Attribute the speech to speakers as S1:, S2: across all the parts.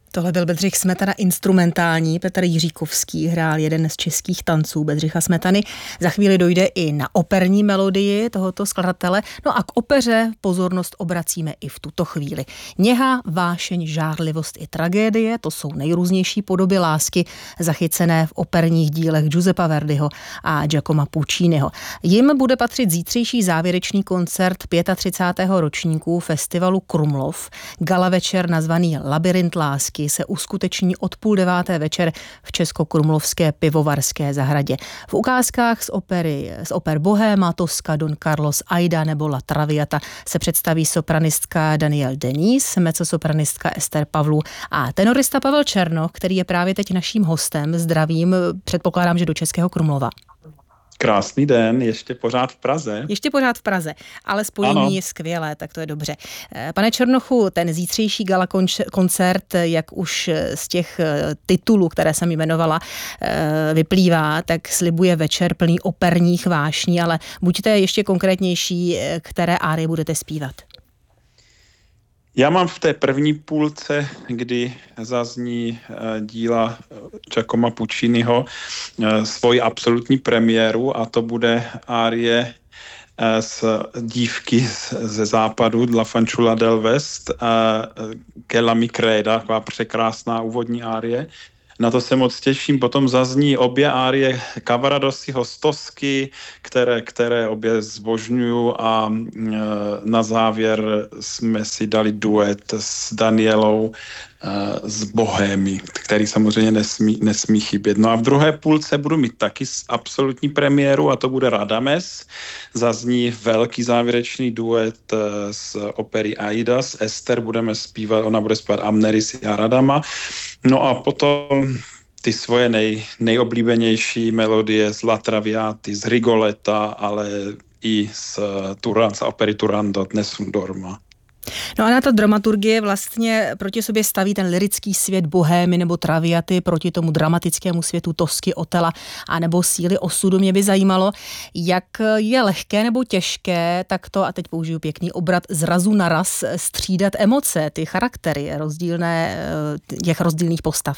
S1: Tohle byl Bedřich Smetana instrumentální, Petr Jiříkovský hrál jeden z českých tanců Bedřicha Smetany. Za chvíli dojde i na operní melodii tohoto skladatele. No a k opeře pozornost obracíme i v tuto chvíli. Něha, vášeň, žárlivost i tragédie, to jsou nejrůznější podoby lásky zachycené v operních dílech Giuseppa Verdiho a Giacomo Pucciniho. Jim bude patřit zítřejší závěrečný koncert 35. ročníku festivalu Krumlov. Gala večer nazvaný Labyrint lásky se uskuteční od 8:30 večer v Českokrumlovské pivovarské zahradě. V ukázkách z oper Bohéma, Tosca, Don Carlos, Aida nebo La Traviata se představí sopranistka Danielle Denise, mezzosopranistka Ester Pavlů a tenorista Pavel Černoch, který je právě teď naším hostem. Zdravím, předpokládám, že do Českého Krumlova.
S2: Krásný den, ještě pořád v Praze.
S1: Ještě pořád v Praze, ale spojení je skvělé, tak to je dobře. Pane Černochu, ten zítřejší gala koncert, jak už z těch titulů, které jsem jmenovala, vyplývá, tak slibuje večer plný operních vášní, ale buďte ještě konkrétnější, které árie budete zpívat.
S2: Já mám v té první půlce, kdy zazní díla Giacomo Pucciniho, svoji absolutní premiéru a to bude árie z dívky ze západu, La Fanciulla del West, Che la mi creda, taková překrásná úvodní árie. Na to se moc těším. Potom zazní obě árie Cavaradossiho z Tosky, které obě zbožňuju a na závěr jsme si dali duet s Danielou z Bohémy, který samozřejmě nesmí chybět. No a v druhé půlce budu mít taky absolutní premiéru a to bude Radames. Zazní velký závěrečný duet z opery Aida, s Ester budeme zpívat, ona bude zpívat Amneris a Radama. No a potom ty svoje nejoblíbenější melodie z La Traviaty, z Rigoleta, ale i z opery Turandot, Nessun Dorma.
S1: No a na ta dramaturgie vlastně proti sobě staví ten lyrický svět Bohémy nebo Traviaty proti tomu dramatickému světu Tosky, Otela a nebo Síly osudu. Mě by zajímalo, jak je lehké nebo těžké takto, a teď použiju pěkný obrat, z razu na raz střídat emoce, ty charaktery těch rozdílných postav.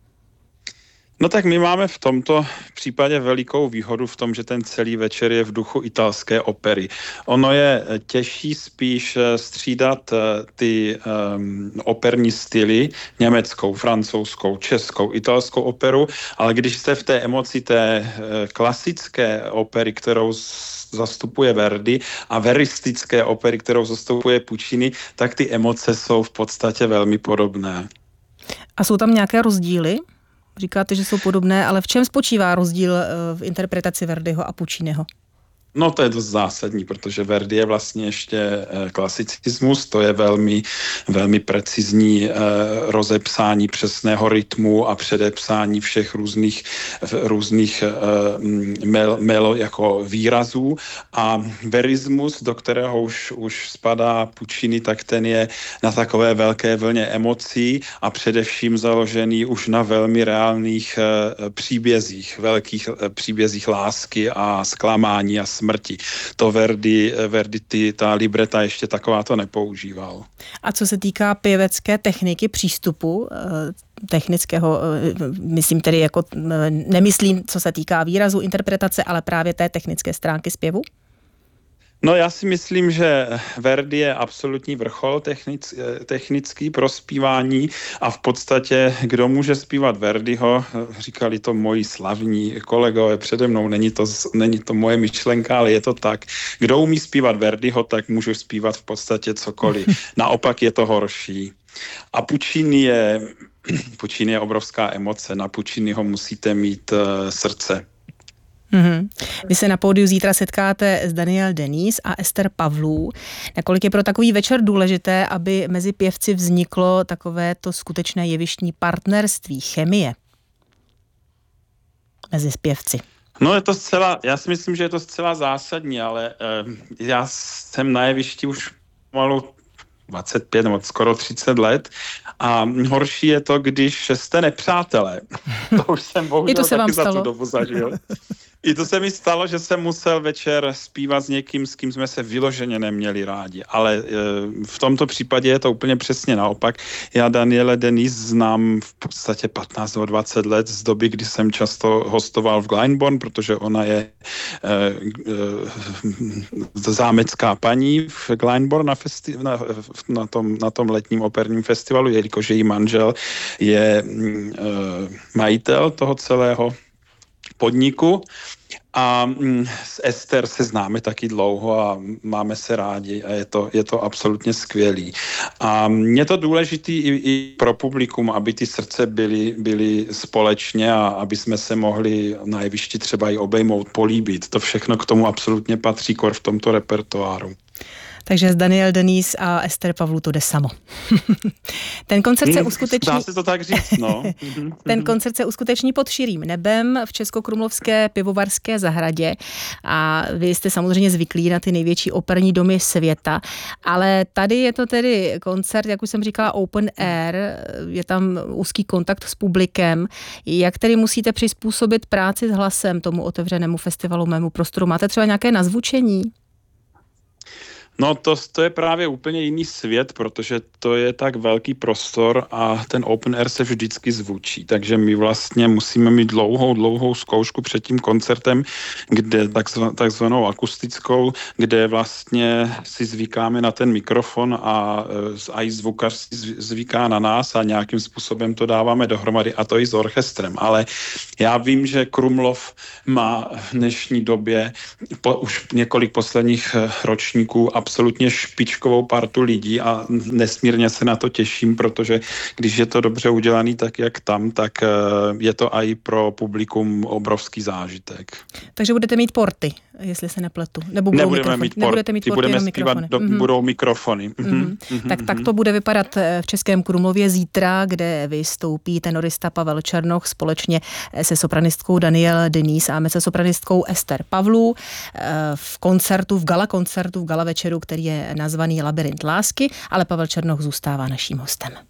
S2: No tak my máme v tomto případě velikou výhodu v tom, že ten celý večer je v duchu italské opery. Ono je těžší spíš střídat ty operní styly, německou, francouzskou, českou, italskou operu, ale když jste v té emoci té klasické opery, kterou zastupuje Verdi, a veristické opery, kterou zastupuje Puccini, tak ty emoce jsou v podstatě velmi podobné.
S1: A jsou tam nějaké rozdíly? Říkáte, že jsou podobné, ale v čem spočívá rozdíl v interpretaci Verdiho a Pucciniho?
S2: No to je dost zásadní, protože Verdi je vlastně ještě klasicismus, to je velmi, velmi precizní rozepsání přesného rytmu a předepsání všech různých jako výrazů a verismus, do kterého už spadá Puccini, tak ten je na takové velké vlně emocí a především založený už na velmi reálných příbězích, velkých příbězích lásky a zklamání a smrti. To Verdi ta libreta ještě taková to nepoužíval.
S1: A co se týká pěvecké techniky, přístupu technického, myslím tedy jako, nemyslím, co se týká výrazu, interpretace, ale právě té technické stránky zpěvu?
S2: No já si myslím, že Verdi je absolutní vrchol technický pro zpívání a v podstatě, kdo může zpívat Verdiho, říkali to moji slavní kolegové přede mnou, není to moje myšlenka, ale je to tak. Kdo umí zpívat Verdiho, tak může zpívat v podstatě cokoliv. Naopak je to horší. A Puccini je obrovská emoce. Na Pucciniho musíte mít srdce.
S1: Mm-hmm. Vy se na pódiu zítra setkáte s Danielle Denise a Ester Pavlů. Nakolik je pro takový večer důležité, aby mezi pěvci vzniklo takovéto skutečné jevištní partnerství, chemie mezi zpěvci?
S2: No já si myslím, že je to zcela zásadní, ale já jsem na jevišti už pomalu 25 nebo skoro 30 let a horší je to, když jste nepřátelé. To už jsem bohužel taky za tu dobu zažil. I to se mi stalo, že jsem musel večer zpívat s někým, s kým jsme se vyloženě neměli rádi, ale v tomto případě je to úplně přesně naopak. Já Danielle Denise znám v podstatě 15 nebo 20 let z doby, kdy jsem často hostoval v Glyndebourne, protože ona je zámecká paní v Glyndebourne na tom letním operním festivalu, jelikož její manžel je majitel toho celého podniku a s Ester se známe taky dlouho a máme se rádi a je to absolutně skvělý. A je to důležitý i pro publikum, aby ty srdce byly společně a aby jsme se mohli na jevišti třeba i obejmout, políbit. To všechno k tomu absolutně patří v tomto repertoáru.
S1: Takže z Danielle Denise a Ester Pavlů to jde samo. Ten koncert se uskuteční...
S2: Dá se to tak říct, no.
S1: Ten koncert se uskuteční pod širým nebem v Českokrumlovské pivovarské zahradě a vy jste samozřejmě zvyklí na ty největší operní domy světa, ale tady je to tedy koncert, jak už jsem říkala, open air, je tam úzký kontakt s publikem. Jak tedy musíte přizpůsobit práci s hlasem tomu otevřenému festivalu, mému prostoru? Máte třeba nějaké nazvučení?
S2: No to je právě úplně jiný svět, protože to je tak velký prostor a ten open air se vždycky zvučí, takže my vlastně musíme mít dlouhou zkoušku před tím koncertem, kde takzvanou akustickou, kde vlastně si zvykáme na ten mikrofon a i zvukař si zvyká na nás a nějakým způsobem to dáváme dohromady a to i s orchestrem, ale já vím, že Krumlov má v dnešní době už několik posledních ročníků absolutně špičkovou partu lidí a nesmírně se na to těším, protože když je to dobře udělaný tak, jak tam, tak je to i pro publikum obrovský zážitek.
S1: Takže budete mít porty, jestli se nepletu. Nebo
S2: nebudeme mít porty,
S1: nebudete mít porty,
S2: budeme zpívat, budou mikrofony.
S1: Tak to bude vypadat v Českém Krumlově zítra, kde vystoupí tenorista Pavel Černoch společně se sopranistkou Danielle Denise a mezzosopranistkou Ester Pavlů v gala večeru, který je nazvaný Labyrint lásky, ale Pavel Černoch zůstává naším hostem.